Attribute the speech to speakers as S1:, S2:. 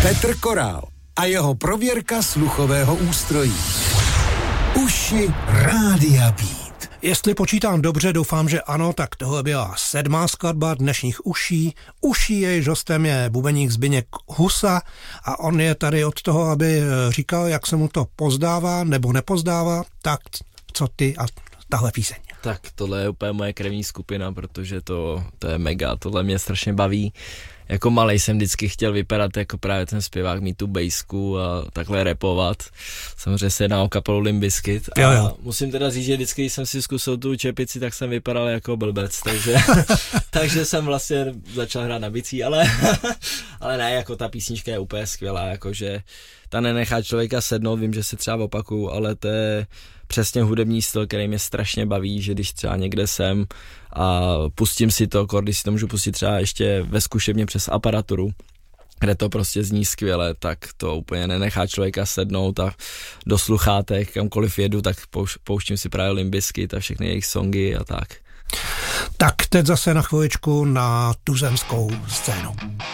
S1: Petr Korál a jeho prověrka sluchového ústrojí. Uši Rádia Beat.
S2: Jestli počítám dobře, doufám, že ano, tak tohle byla 7. skladba dnešních uší. Uší, jejíž hostem je bubeník Zbyněk Husa a on je tady od toho, aby říkal, jak se mu to pozdává nebo nepozdává. Tak co ty a tahle píseň?
S3: Tak tohle je úplně moje krevní skupina, protože to je mega, tohle mě strašně baví. Jako malej jsem vždycky chtěl vypadat jako právě ten zpěvák, mít tu bejsku a takhle rapovat. Samozřejmě se jedná o kapelu Limp Bizkit a musím teda říct, že vždycky, když jsem si zkusil tu čepici, tak jsem vypadal jako blbec, takže jsem vlastně začal hrát na bicí, ale ne, jako ta písnička je úplně skvělá, jakože ta nenechá člověka sednout, vím, že se třeba opakuju, ale to je přesně hudební styl, který mě strašně baví, že když třeba někde jsem a pustím si to, když si to můžu pustit třeba ještě ve zkušebně přes aparaturu, kde to prostě zní skvěle, tak to úplně nenechá člověka sednout a do sluchátek, kamkoliv jedu, tak pouštím si právě Limp Bizkit a všechny jejich songy a tak.
S2: Tak teď zase na chviličku na tuzemskou scénu.